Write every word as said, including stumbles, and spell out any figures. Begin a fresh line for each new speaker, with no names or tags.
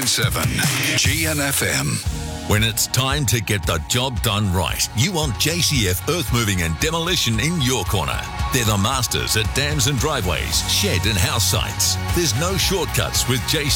seven G N F M.
When it's time to get the job done right, you want J C F Earth Moving and Demolition in your corner. They're the masters at dams and driveways, shed and house sites. There's no shortcuts with J C F.